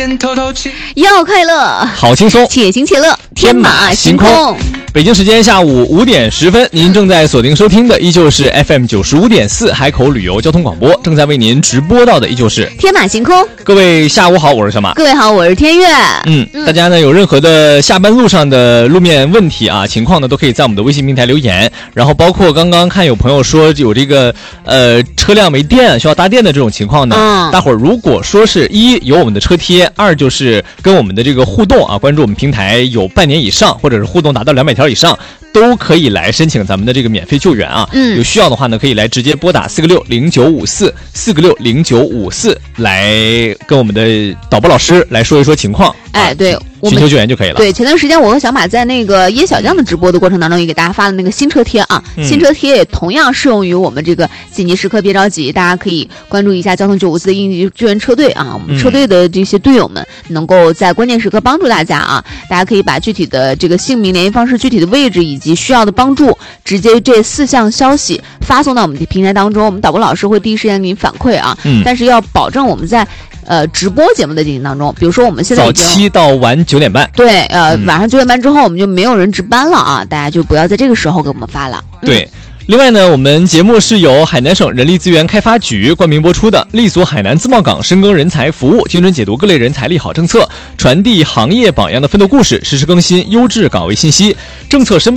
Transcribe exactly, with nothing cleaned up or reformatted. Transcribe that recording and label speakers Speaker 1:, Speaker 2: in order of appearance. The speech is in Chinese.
Speaker 1: 边透透气，
Speaker 2: 要快乐，
Speaker 3: 好轻松，
Speaker 2: 且行且乐，天马行空。
Speaker 3: 北京时间下午五点十分，您正在锁定收听的依旧是 F M 九十五点四海口旅游交通广播，正在为您直播到的依旧是
Speaker 2: 天马行空。
Speaker 3: 各位下午好，我是小马。
Speaker 2: 各位好，我是天悦。
Speaker 3: 嗯，嗯大家呢有任何的下班路上的路面问题啊情况呢，都可以在我们的微信平台留言。然后包括刚刚看有朋友说有这个呃车辆没电需要搭电的这种情况呢，嗯、大伙儿如果说是一有我们的车贴，二就是跟我们的这个互动啊，关注我们平台有半年以上，或者是互动达到两百条以上。都可以来申请咱们的这个免费救援啊！嗯，有需要的话呢，可以来直接拨打四个六零九五四四个六零九五四来跟我们的导播老师来说一说情况。
Speaker 2: 哎，对，
Speaker 3: 寻求救援就可以了。
Speaker 2: 对，前段时间我和小马在那个椰小酱的直播的过程当中，也给大家发了那个新车贴啊，嗯、新车贴也同样适用于我们这个紧急时刻别着急，大家可以关注一下交通九五四的应急救援车队啊，我们车队的这些队友们能够在关键时刻帮助大家啊，大家可以把具体的这个姓名、联系方式、具体的位置以及需要的帮助，直接这四项消息发送到我们的平台当中，我们导播老师会第一时间给你反馈啊，嗯、但是要保证我们在。呃，直播节目的进行当中，比如说我们现在
Speaker 3: 早七到晚九点半，
Speaker 2: 对，呃，嗯、晚上九点半之后我们就没有人值班了啊，大家就不要在这个时候给我们发了。
Speaker 3: 嗯、对。另外呢，我们节目是由海南省人力资源开发局冠名播出的，力所海南自贸港深耕人才服务，精准解读各类人才利好政策，传递行业榜样的奋斗故事，实时更新优质岗位信息，政策申